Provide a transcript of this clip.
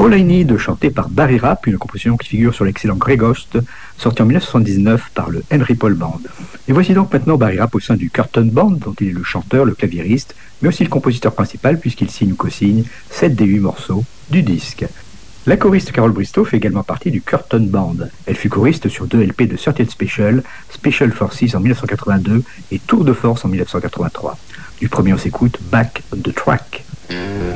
All I Need, chanté par Barry Rapp, une composition qui figure sur l'excellent Grey Ghost, sorti en 1979 par le Henry Paul Band. Et voici donc maintenant Barry Rapp au sein du Curtain Band, dont il est le chanteur, le claviériste, mais aussi le compositeur principal, puisqu'il signe ou co-signe 7 des 8 morceaux du disque. La choriste Carol Bristow fait également partie du Curtain Band. Elle fut choriste sur 2 LP de Certain Special, Special Forces en 1982 et Tour de Force en 1983. Du premier on s'écoute Back on the Track.